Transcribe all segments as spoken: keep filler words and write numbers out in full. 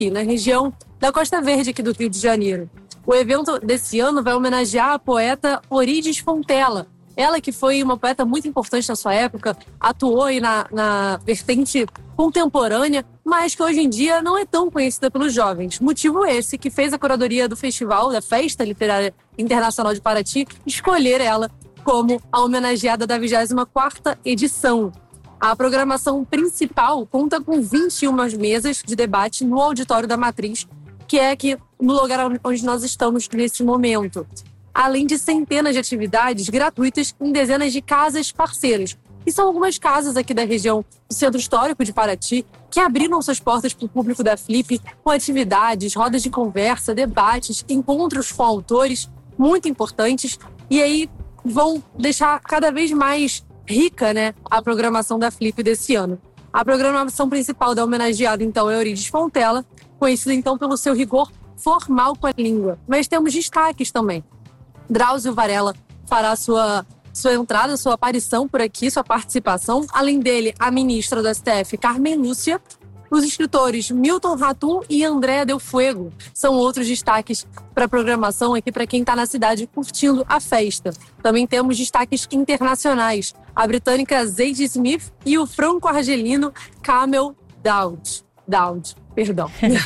na região da Costa Verde aqui do Rio de Janeiro. O evento desse ano vai homenagear a poeta Orígenes Fontella. Ela que foi uma poeta muito importante na sua época, atuou aí na, na vertente contemporânea, mas que hoje em dia não é tão conhecida pelos jovens. Motivo esse que fez a curadoria do festival, da Festa Literária Internacional de Paraty, escolher ela como a homenageada da vigésima quarta edição. A programação principal conta com vinte e uma mesas de debate no auditório da Matriz, que é aqui no lugar onde nós estamos nesse momento. Além de centenas de atividades gratuitas em dezenas de casas parceiras. E são algumas casas aqui da região do Centro Histórico de Paraty que abriram suas portas para o público da Flip com atividades, rodas de conversa, debates, encontros com autores muito importantes. E aí vão deixar cada vez mais rica, né, a programação da Flip desse ano. A programação principal da homenageada, então, é Orígenes Fontella, conhecida, então, pelo seu rigor formal com a língua. Mas temos destaques também. Drauzio Varela fará sua, sua entrada, sua aparição por aqui, sua participação. Além dele, a ministra do S T F, Carmen Lúcia. Os escritores Milton Ratum e Andréa Del Fuego são outros destaques para a programação aqui para quem está na cidade curtindo a festa. Também temos destaques internacionais. A britânica Zadie Smith e o franco-argelino Kamel Daoud. Daoud, perdão.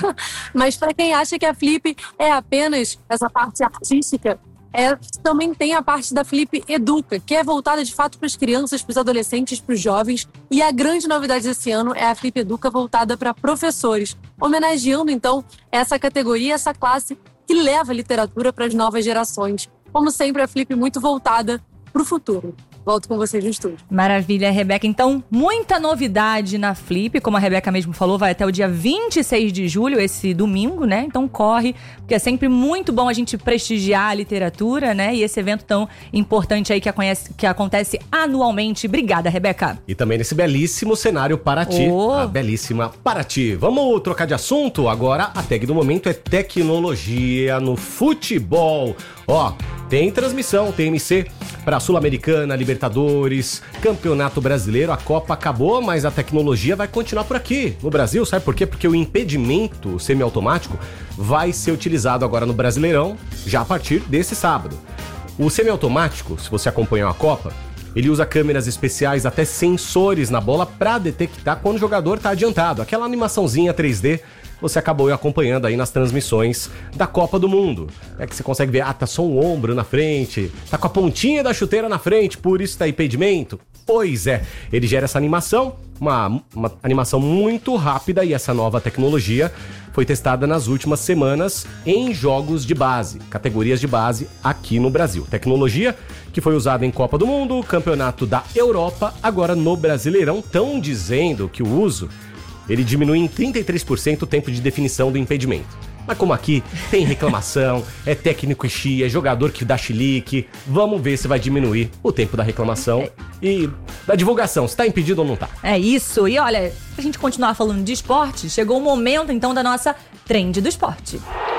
Mas para quem acha que a Flip é apenas essa parte artística, É, também tem a parte da Flip Educa, que é voltada de fato para as crianças, para os adolescentes, para os jovens. E a grande novidade desse ano é a Flip Educa voltada para professores, homenageando então essa categoria, essa classe que leva a literatura para as novas gerações. Como sempre, a Flip muito voltada para o futuro. Volto com vocês no estúdio. Maravilha, Rebeca. Então, muita novidade na Flip. Como a Rebeca mesmo falou, vai até o dia vinte e seis de julho, esse domingo, né? Então corre, porque é sempre muito bom a gente prestigiar a literatura, né? E esse evento tão importante aí que, conhece, que acontece anualmente. Obrigada, Rebeca. E também nesse belíssimo cenário Paraty. Oh. A belíssima Paraty. Vamos trocar de assunto? Agora a tag do momento é tecnologia no futebol. Ó, tem transmissão, T M C para Sul-Americana, Libertadores, Campeonato Brasileiro. A Copa acabou, mas a tecnologia vai continuar por aqui no Brasil. Sabe por quê? Porque o impedimento semiautomático vai ser utilizado agora no Brasileirão, já a partir desse sábado. O semiautomático, se você acompanhou a Copa, ele usa câmeras especiais, até sensores na bola para detectar quando o jogador está adiantado. Aquela animaçãozinha três D você acabou acompanhando aí nas transmissões da Copa do Mundo. É que você consegue ver, ah, tá só um ombro na frente, tá com a pontinha da chuteira na frente, por isso tá impedimento. Pois é, ele gera essa animação, uma, uma animação muito rápida, e essa nova tecnologia foi testada nas últimas semanas em jogos de base, categorias de base aqui no Brasil. Tecnologia que foi usada em Copa do Mundo, Campeonato da Europa, agora no Brasileirão. Estão dizendo que o uso ele diminui em trinta e três por cento o tempo de definição do impedimento. Mas como aqui tem reclamação, é técnico e chia, é jogador que dá chilique, vamos ver se vai diminuir o tempo da reclamação e da divulgação, se tá impedido ou não tá. É isso. E olha, pra gente continuar falando de esporte, chegou o momento então da nossa Trend do Esporte.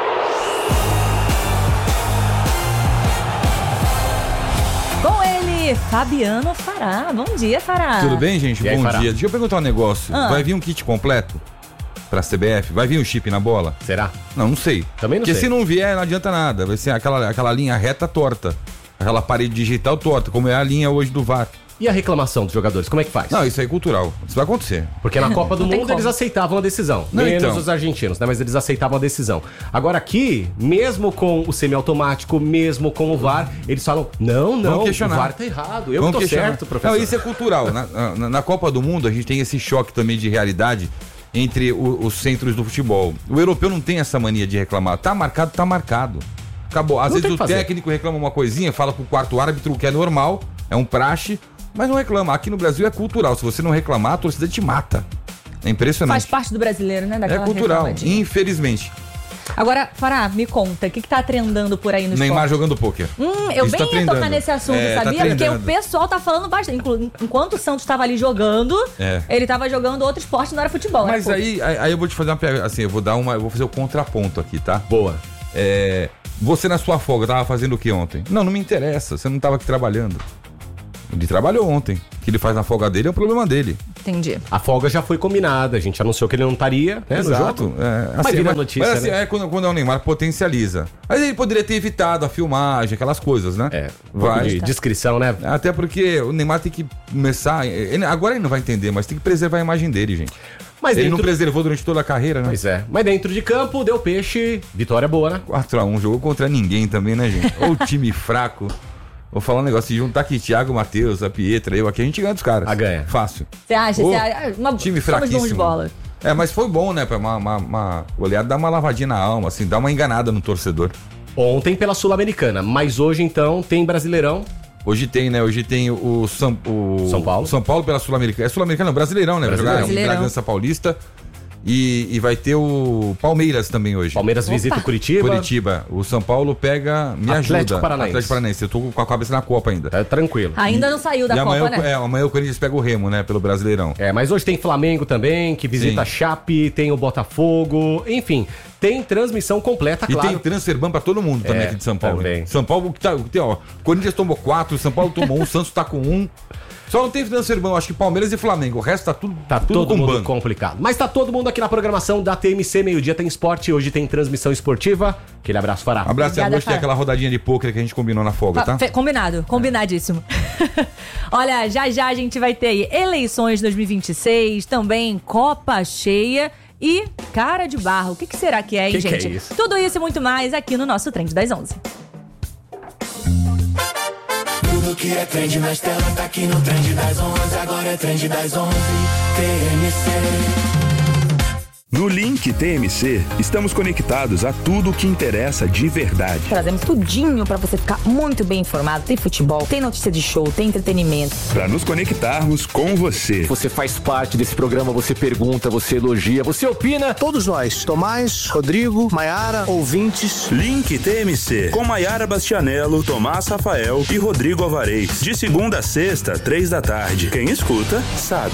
Com ele, Fabiano Fará. Bom dia, Fará. Tudo bem, gente? E aí, Bom Fará? dia. Deixa eu perguntar um negócio. Ah. Vai vir um kit completo pra C B F? Vai vir um chip na bola? Será? Não, não sei. Também não Porque sei. se não vier, não adianta nada. Vai ser aquela, aquela linha reta torta. Aquela parede digital torta, como é a linha hoje do V A R. E a reclamação dos jogadores, como é que faz? Não, isso aí é cultural. Isso vai acontecer. Porque na Copa do Não tem Mundo como. eles aceitavam a decisão. Não, menos então. os argentinos, né? Mas eles aceitavam a decisão. Agora aqui, mesmo com o semiautomático, mesmo com o V A R, eles falam, não, não, Vamos o questionar. V A R tá errado. Eu Vamos tô questionar. certo, professor. Não, isso é cultural. Na, na, na Copa do Mundo, a gente tem esse choque também de realidade entre o- os centros do futebol. O europeu não tem essa mania de reclamar. Tá marcado, tá marcado. Acabou. Às Não tem vezes que o fazer. técnico reclama uma coisinha, fala pro quarto árbitro que é normal, é um praxe, mas não reclama. Aqui no Brasil é cultural. Se você não reclamar, a torcida te mata. É impressionante. Faz parte do brasileiro, né? É Daquela cultural, reclamadinha. infelizmente. Agora, Fará, me conta, o que, que tá trendando por aí no Neymar esporte? jogando pôquer. Hum, eu Isso bem tá ia tocar trendando. nesse assunto, É, tá sabia? Porque o trendando. pessoal tá falando bastante. Inclu- Enquanto o Santos tava ali jogando, É. ele tava jogando outro esporte, não era futebol. era Mas pôquer. aí, aí aí eu vou te fazer uma pergunta, assim, eu vou dar uma, eu vou fazer o contraponto aqui, tá? Boa. É, você na sua folga tava fazendo o que ontem? Não, não me interessa, você não tava aqui trabalhando. Ele trabalhou ontem. que ele faz na folga dele é um problema dele. Entendi. A folga já foi combinada, a gente anunciou que ele não estaria, né, Exato. no jogo. É, Mas assim, vira mas, notícia, mas assim, né? é quando, quando é o Neymar, potencializa. Mas ele poderia ter evitado a filmagem, aquelas coisas, né? É, um pouco Vai. de descrição, né? Até porque o Neymar tem que começar... Ele, agora ele não vai entender, mas tem que preservar a imagem dele, gente. Mas ele dentro... não preservou durante toda a carreira, né? Pois é. Mas dentro de campo, deu peixe, vitória boa, né? quatro a um, jogou contra ninguém também, né, gente? Ou time fraco. Vou falar um negócio, se juntar aqui Thiago, Matheus, a Pietra, eu aqui, a gente ganha dos caras. A ganha. Fácil. Você acha? Ô, Você acha? Uma, time somos fraquíssimo. bons de bola. É, mas foi bom, né? Pra uma, uma, uma goleada, dar uma lavadinha na alma, assim, dar uma enganada no torcedor. Ontem pela Sul-Americana, mas hoje então tem Brasileirão. Hoje tem, né? Hoje tem o São, o São Paulo. São Paulo pela Sul-Americana. É Sul-Americana, não, Brasileirão, né? Vai jogar em Brasileirão. Bragança Paulista. E, e vai ter o Palmeiras também hoje. Palmeiras Opa. visita o Curitiba. Curitiba. O São Paulo pega. Me Atlético ajuda. Paranaense. Atlético Paranaense. Eu tô com a cabeça na Copa ainda. É tranquilo. Ainda não saiu da e Copa, amanhã, né? é, amanhã o Corinthians pega o Remo, né? Pelo Brasileirão. É, mas hoje tem Flamengo também, que visita Sim. Chape, tem o Botafogo, enfim, tem transmissão completa, E claro. tem transfer ban pra todo mundo também É, aqui de São Paulo. também. hein? São Paulo, que tá, tem, ó, Corinthians tomou quatro, São Paulo tomou um, Santos tá com um. Só não tem transfer ban, acho que Palmeiras e Flamengo. O resto tá tudo, Tá tudo todo com mundo ban. complicado. Mas tá todo mundo aqui na programação da T M C, meio-dia tem esporte, hoje tem transmissão esportiva. Aquele abraço, Fará. Um abraço, e à Obrigada, noite tem Fara. aquela rodadinha de pôquer que a gente combinou na folga, tá? Fe- Combinado, combinadíssimo. Olha, já já a gente vai ter aí eleições dois mil e vinte e seis, também Copa Cheia e cara de barro. O que, que será que é, hein, Que que gente? é isso? Tudo isso e muito mais aqui no nosso Trend das onze. Tudo que é trend nas telas tá aqui no Trend das onze. Agora é Trend das onze, T M C. No Link T M C, estamos conectados a tudo o que interessa de verdade. Trazemos tudinho pra você ficar muito bem informado. Tem futebol, tem notícia de show, tem entretenimento. Para nos conectarmos com você. Você faz parte desse programa, você pergunta, você elogia, você opina. Todos nós, Tomás, Rodrigo, Maiara, ouvintes. Link T M C, com Maiara Bastianello, Tomás Rafael e Rodrigo Alvarez. De segunda a sexta, três da tarde. Quem escuta, sabe.